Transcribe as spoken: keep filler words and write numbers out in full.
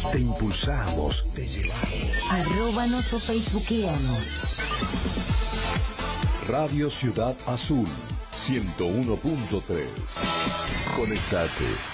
te impulsamos, te llevamos. Arróbanos o facebookeanos. Radio Ciudad Azul, ciento uno punto tres. Conectate.